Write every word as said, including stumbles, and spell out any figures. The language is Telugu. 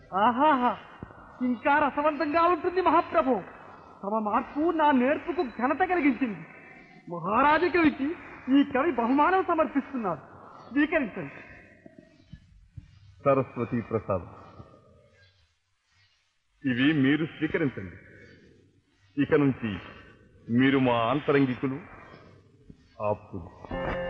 ఆహాహా, ఇంకా రసవంతంగా ఉంటుంది మహాప్రభు. తమ మార్పు నా నేర్పుకు ఘనత కలిగించింది. మహారాజు కవికి ఈ కవి బహుమానం సమర్పిస్తున్నారు. స్వీకరించండి. సరస్వతి ప్రసాద్, ఇవి మీరు స్వీకరించండి. ఇక నుంచి మీరు మా ఆంతరంగికులు, ఆప్తులు.